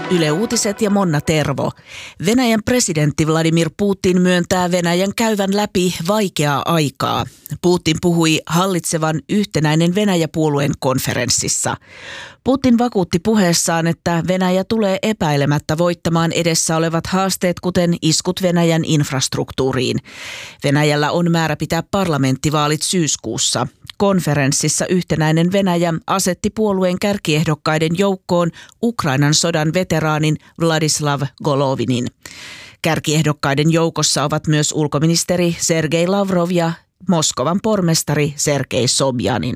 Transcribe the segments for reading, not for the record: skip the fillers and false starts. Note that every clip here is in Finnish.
Yle Uutiset ja Monna Tervo. Venäjän presidentti Vladimir Putin myöntää Venäjän käyvän läpi vaikeaa aikaa. Putin puhui hallitsevan Yhtenäinen Venäjä-puolueen konferenssissa. Putin vakuutti puheessaan, että Venäjä tulee epäilemättä voittamaan edessä olevat haasteet, kuten iskut Venäjän infrastruktuuriin. Venäjällä on määrä pitää parlamenttivaalit syyskuussa. Konferenssissa Yhtenäinen Venäjä asetti puolueen kärkiehdokkaiden joukkoon Ukrainan sodan veteraanin Vladislav Golovinin. Kärkiehdokkaiden joukossa ovat myös ulkoministeri Sergei Lavrov ja Moskovan pormestari Sergei Sobjanin.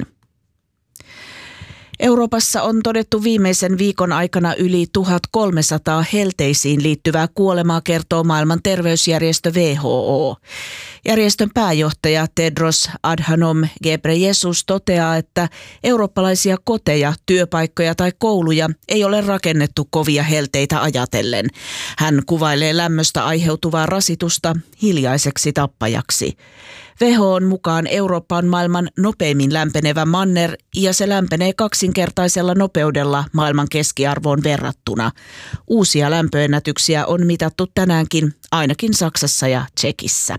Euroopassa on todettu viimeisen viikon aikana yli 1300 helteisiin liittyvää kuolemaa, kertoo maailman terveysjärjestö WHO. Järjestön pääjohtaja Tedros Adhanom Ghebreyesus toteaa, että eurooppalaisia koteja, työpaikkoja tai kouluja ei ole rakennettu kovia helteitä ajatellen. Hän kuvailee lämmöstä aiheutuvaa rasitusta hiljaiseksi tappajaksi. WHO:n mukaan Eurooppa on maailman nopeimmin lämpenevä manner ja se lämpenee kaksinkertaisella nopeudella maailman keskiarvoon verrattuna. Uusia lämpöennätyksiä on mitattu tänäänkin ainakin Saksassa ja Tšekissä.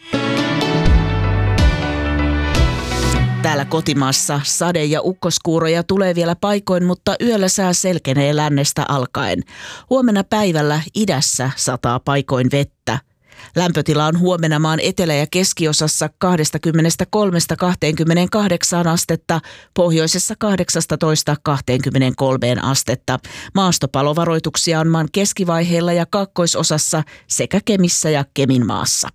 Täällä kotimaassa sade- ja ukkoskuuroja tulee vielä paikoin, mutta yöllä sää selkenee lännestä alkaen. Huomenna päivällä idässä sataa paikoin vettä. Lämpötila on huomenna maan etelä- ja keskiosassa 23–28 astetta, pohjoisessa 18–23 astetta. Maastopalovaroituksia on maan keskivaiheilla ja kaakkoisosassa sekä Kemissä ja Keminmaassa.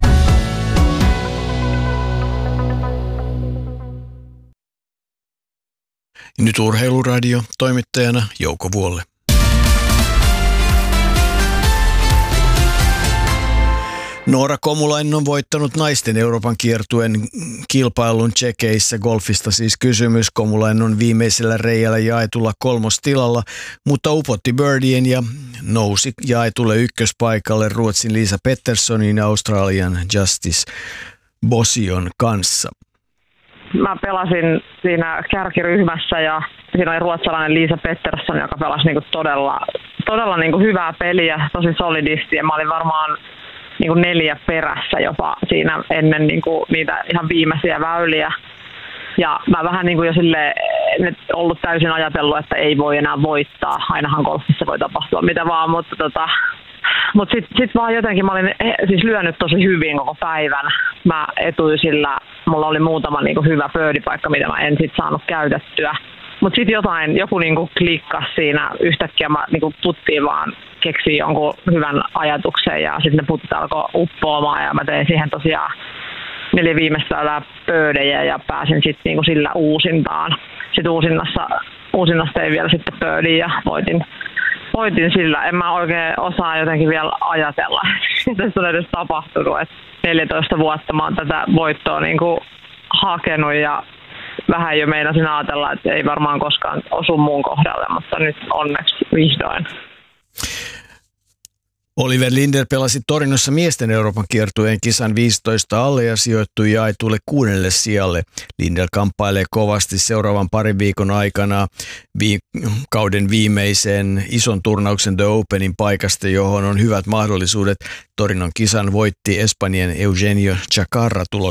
Nyt Urheiluradio, toimittajana Jouko Vuolle. Noora Komulainen on voittanut naisten Euroopan kiertueen kilpailun Tšekeissä. Golfista siis kysymys. Komulainen on viimeisellä reiällä jaetulla kolmostilalla, mutta upotti birdien ja nousi jaetulle ykköspaikalle Ruotsin Lisa Petterssonin ja Australian Justice Bosion kanssa. Mä pelasin siinä kärkiryhmässä ja siinä oli ruotsalainen Lisa Pettersson, joka pelasi niinku todella niinku hyvää peliä, tosi solidisti, ja mä olin varmaan niinku 4 perässä jopa siinä ennen niinku niitä ihan viimeisiä väyliä. Ja mä vähän niinku jo silleen ollut täysin ajatellut, että ei voi enää voittaa. Ainahan golfissa voi tapahtua mitä vaan, mutta sit vaan jotenkin mä olin siis lyönyt tosi hyvin koko päivän. Mä etuisilla, mulla oli muutama niinku hyvä birdiepaikka, mitä mä en sit saanut käytettyä. Mutta sitten joku niinku klikkasi siinä, yhtäkkiä mä niinku puttiin vaan keksin jonkun hyvän ajatuksen ja sitten ne putit alkoi uppoamaan ja mä tein siihen tosiaan 4 viimeistä väylää birdejä ja pääsin sitten niinku sillä uusintaan. Sitten uusinnasta ei vielä sitten birdie ja voitin sillä. En mä oikein osaa jotenkin vielä ajatella, mitä se on edes tapahtunut. Et 14 vuotta mä oon tätä voittoa niinku hakenut ja vähän jo meinasin ajatella, että ei varmaan koskaan osu muun kohdalle, mutta nyt onneksi vihdoin. Oliver Linder pelasi Torinossa miesten Euroopan kiertueen kisan 15 alle ja sijoittui jaetulle 6. sijalle. Linder kamppailee kovasti seuraavan parin viikon aikana kauden viimeisen ison turnauksen The Openin paikasta, johon on hyvät mahdollisuudet. Torinon kisan voitti Espanjan Eugenio Chacarra